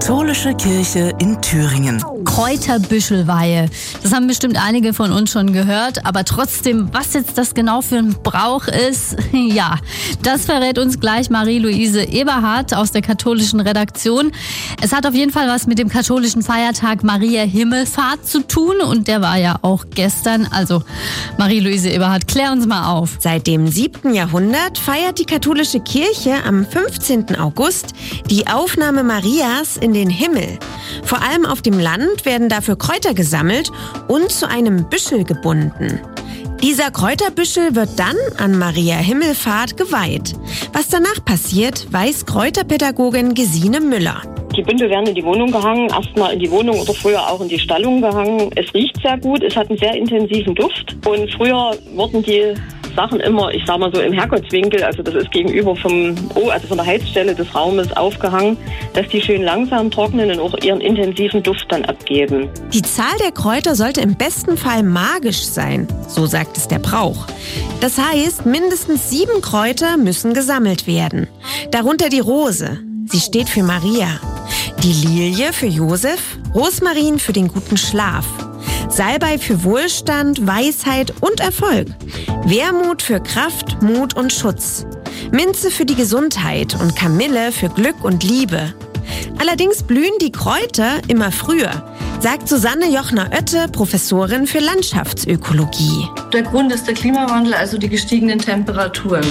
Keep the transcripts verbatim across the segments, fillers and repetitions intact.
Katholische Kirche in Thüringen. Kräuterbüschelweihe. Das haben bestimmt einige von uns schon gehört, aber trotzdem, was jetzt das genau für ein Brauch ist, ja, das verrät uns gleich Marie-Louise Eberhardt aus der katholischen Redaktion. Es hat auf jeden Fall was mit dem katholischen Feiertag Maria Himmelfahrt zu tun und der war ja auch gestern. Also Marie-Louise Eberhardt, klär uns mal auf. Seit dem siebten Jahrhundert feiert die katholische Kirche am fünfzehnten August die Aufnahme Marias in den Himmel. Vor allem auf dem Land werden dafür Kräuter gesammelt und zu einem Büschel gebunden. Dieser Kräuterbüschel wird dann an Maria Himmelfahrt geweiht. Was danach passiert, weiß Kräuterpädagogin Gesine Müller. Die Bündel werden in die Wohnung gehangen, erstmal in die Wohnung oder früher auch in die Stallung gehangen. Es riecht sehr gut, es hat einen sehr intensiven Duft und früher wurden die Sachen immer, ich sag mal so im Herrgottswinkel, also das ist gegenüber vom, oh, also von der Heizstelle des Raumes aufgehangen, dass die schön langsam trocknen und auch ihren intensiven Duft dann abgeben. Die Zahl der Kräuter sollte im besten Fall magisch sein, so sagt es der Brauch. Das heißt, mindestens sieben Kräuter müssen gesammelt werden. Darunter die Rose, sie steht für Maria, die Lilie für Josef, Rosmarin für den guten Schlaf, Salbei für Wohlstand, Weisheit und Erfolg, Wermut für Kraft, Mut und Schutz, Minze für die Gesundheit und Kamille für Glück und Liebe. Allerdings blühen die Kräuter immer früher, sagt Susanne Jochner-Oette, Professorin für Landschaftsökologie. Der Grund ist der Klimawandel, also die gestiegenen Temperaturen.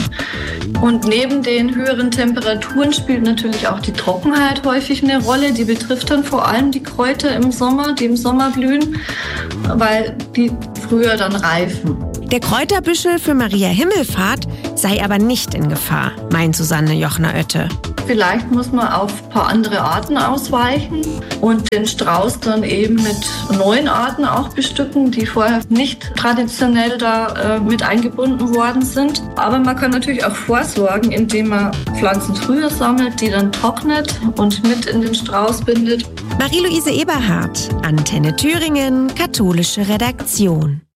Und neben den höheren Temperaturen spielt natürlich auch die Trockenheit häufig eine Rolle. Die betrifft dann vor allem die Kräuter im Sommer, die im Sommer blühen, weil die früher dann reifen. Der Kräuterbüschel für Maria Himmelfahrt sei aber nicht in Gefahr, meint Susanne Jochner-Oette. Vielleicht muss man auf ein paar andere Arten ausweichen und den Strauß dann eben mit neuen Arten auch bestücken, die vorher nicht traditionell da äh, mit eingebunden worden sind. Aber man kann natürlich auch vorsorgen, indem man Pflanzen früher sammelt, die dann trocknet und mit in den Strauß bindet. Marie-Louise Eberhardt, Antenne Thüringen, katholische Redaktion.